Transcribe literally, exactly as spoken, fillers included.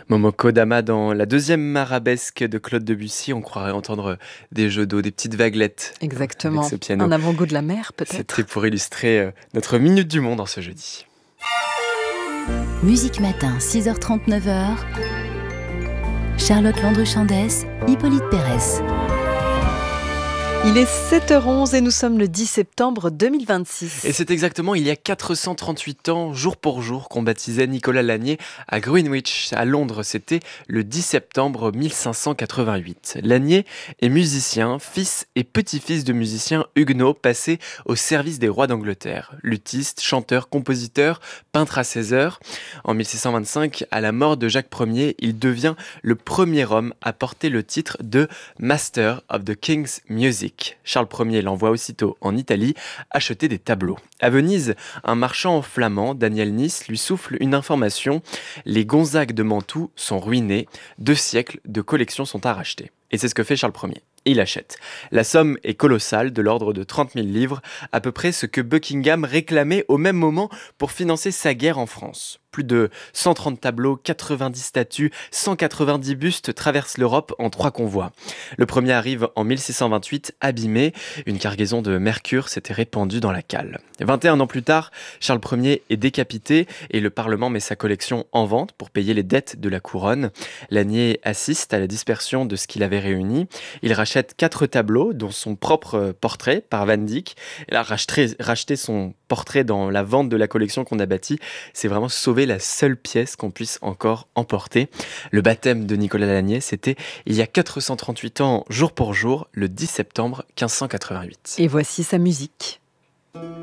Momoko Dama dans la deuxième arabesque de Claude Debussy, on croirait entendre des jeux d'eau, des petites vaguelettes avec Exactement. ce piano. Un avant-goût de la mer, C'était peut-être. pour illustrer euh, notre Minute du Monde en ce jeudi. Musique Matin, six heures trente, neuf heures. Charlotte Landru-Chandès, Hippolyte Pérez. Il est sept heures onze et nous sommes le dix septembre deux mille vingt-six. Et c'est exactement il y a quatre cent trente-huit ans, jour pour jour, qu'on baptisait Nicolas Lanier à Greenwich, à Londres. C'était le dix septembre mille cinq cent quatre-vingt-huit. Lanier est musicien, fils et petit-fils de musiciens huguenots passés au service des rois d'Angleterre. Luthiste, chanteur, compositeur, peintre à seize heures. En mille six cent vingt-cinq, à la mort de Jacques Ier, il devient le premier homme à porter le titre de Master of the King's Music. Charles Ier l'envoie aussitôt en Italie acheter des tableaux. À Venise, un marchand flamand, Daniel Nice, lui souffle une information. Les Gonzague de Mantoue sont ruinés. Deux siècles de collections sont à racheter. Et c'est ce que fait Charles Ier. Il achète. La somme est colossale, de l'ordre de trente mille livres, à peu près ce que Buckingham réclamait au même moment pour financer sa guerre en France. Plus de cent trente tableaux, quatre-vingt-dix statues, cent quatre-vingt-dix bustes traversent l'Europe en trois convois. Le premier arrive en mille six cent vingt-huit, abîmé. Une cargaison de mercure s'était répandue dans la cale. vingt et un ans plus tard, Charles Ier est décapité et le Parlement met sa collection en vente pour payer les dettes de la couronne. Lanier assiste à la dispersion de ce qu'il avait réuni. Il rachète quatre tableaux, dont son propre portrait par Van Dyck. Il a racheté, racheté son portrait dans la vente de la collection qu'on a bâtie. C'est vraiment sauver la seule pièce qu'on puisse encore emporter. Le baptême de Nicolas Lanier, c'était il y a quatre cent trente-huit ans, jour pour jour, le dix septembre mille cinq cent quatre-vingt-huit. Et voici sa musique.